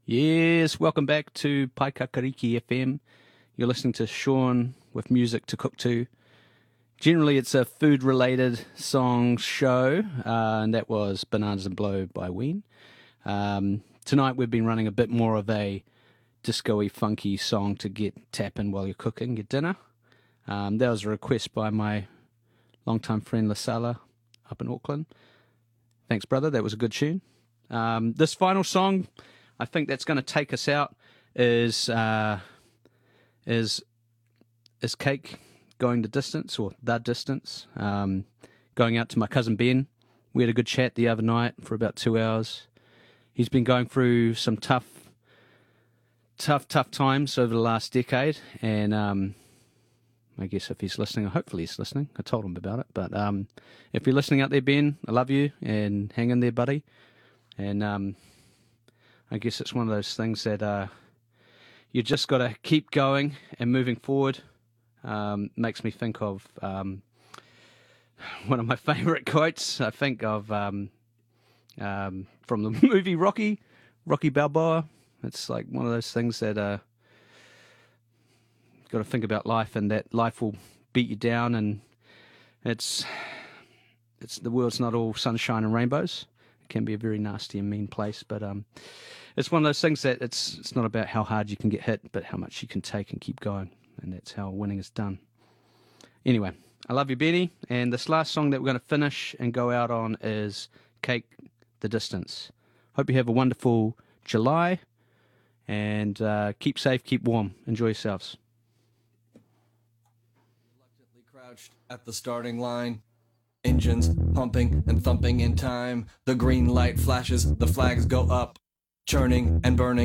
Yes, welcome back to Paikakariki FM. You're listening to Sean with music to cook to. Generally, it's a food-related song show, and that was Bananas and Blow by Ween. Tonight, we've been running a bit more of a disco-y, funky song to get tapping while you're cooking your dinner. That was a request by my longtime friend Lasala up in Auckland. Thanks, brother. That was a good tune. This final song, I think that's going to take us out is Cake Going the Distance, or The Distance. Going out to my cousin Ben. We had a good chat the other night for about 2 hours. He's been going through some tough times over the last decade, and I guess if he's listening, hopefully he's listening. I told him about it, but if you're listening out there, Ben, I love you, and hang in there, buddy. And I guess it's one of those things that you just got to keep going and moving forward. Makes me think of one of my favorite quotes. I think of from the movie Rocky Balboa. It's like one of those things that you've got to think about life, and that life will beat you down, and it's the world's not all sunshine and rainbows. It can be a very nasty and mean place, but it's one of those things that it's not about how hard you can get hit, but how much you can take and keep going, and that's how winning is done. Anyway, I love you, Benny, and this last song that we're going to finish and go out on is Cake the Distance. Hope you have a wonderful July, and keep safe, keep warm. Enjoy yourselves. Reluctantly crouched at the starting line. Engines pumping and thumping in time. The green light flashes, the flags go up, churning and burning.